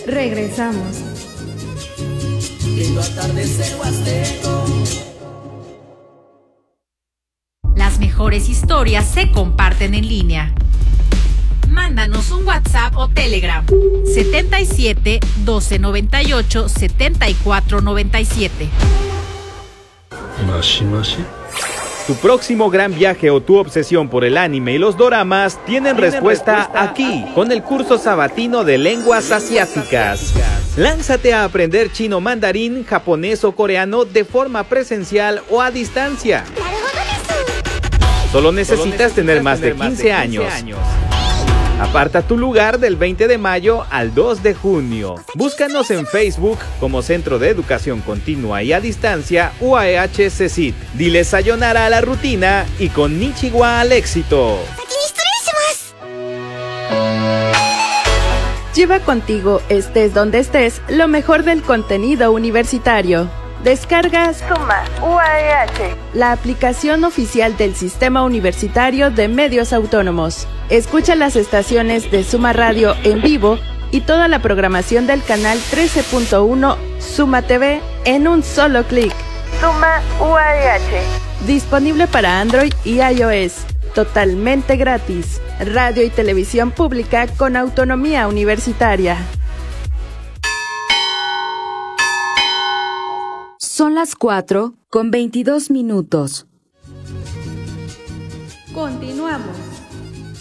Regresamos. Lindo atardecer huasteco. Las mejores historias se comparten en línea. Mándanos un WhatsApp o Telegram 77 12 98 74 97. Mashi mashi. Tu próximo gran viaje o tu obsesión por el anime y los doramas tienen respuesta aquí, con el curso sabatino de lenguas asiáticas. Lánzate a aprender chino, mandarín, japonés o coreano de forma presencial o a distancia. Solo necesitas tener más de 15 años. Aparta tu lugar del 20 de mayo al 2 de junio. Búscanos en Facebook como Centro de Educación Continua y a Distancia UAEH CECIT. Dile sayonara a la rutina y con Nichiwa al éxito. Lleva contigo, estés donde estés, lo mejor del contenido universitario. Descarga Suma UAEH, la aplicación oficial del Sistema Universitario de Medios Autónomos. Escucha las estaciones de Suma Radio en vivo y toda la programación del canal 13.1 Suma TV en un solo clic. Suma UAEH. Disponible para Android y iOS. Totalmente gratis. Radio y televisión pública con autonomía universitaria. Son las 4:22. Continuamos.